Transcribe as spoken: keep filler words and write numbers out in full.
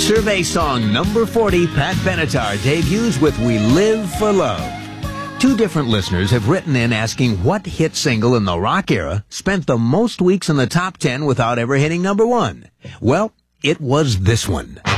Survey song number forty, Pat Benatar, debuts with We Live for Love. Two different listeners have written in asking what hit single in the rock era spent the most weeks in the top ten without ever hitting number one. Well, it was this one.